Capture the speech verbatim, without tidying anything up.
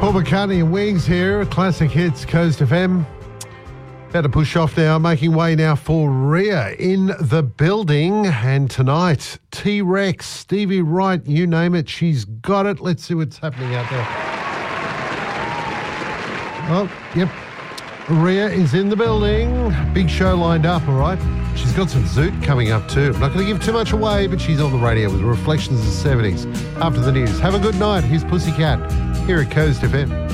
Paul McCartney and Wings here, Classic Hits, Coast F M. About to push off now, making way now for Rhea in the building. And tonight, T-Rex, Stevie Wright, you name it, she's got it. Let's see what's happening out there. Oh, yep. Rhea is in the building. Big show lined up, all right? She's got some Zoot coming up too. I'm not going to give too much away, but she's on the radio with Reflections of the seventies. After the news. Have a good night. Here's Pussycat here at Coast F M.